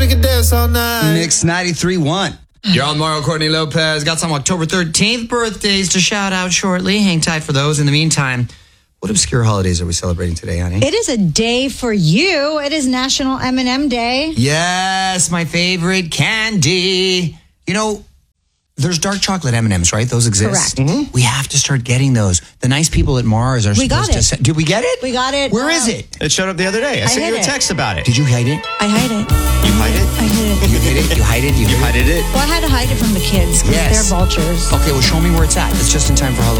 we can dance all night. Mix 93.1. You're on Mario Courtney Lopez. Got some October 13th birthdays to shout out shortly. Hang tight for those. In the meantime, what obscure holidays are we celebrating today, honey? It is a day for you. It is National M&M Day. Yes, my favorite candy. You know, there's dark chocolate M&Ms, right? Those exist. Correct. Mm-hmm. We have to start getting those. The nice people at Mars are supposed to send. Did we get it? We got it. Where is it? It showed up the other day. I sent you a text about it. Did you hide it? I hide it. You hide it? I hid it. You hid it? You hide it? You hided it? Well, I had to hide it from the kids because Yes. they're vultures. Okay, well, show me where it's at. It's just in time for Halloween.